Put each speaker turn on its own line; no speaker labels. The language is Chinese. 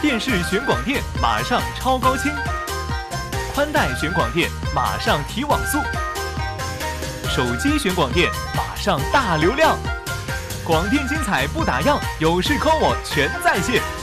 电视选广电马上超高清，宽带选广电马上提网速，手机选广电马上大流量。广电精彩不打烊，有事 call 我全在线。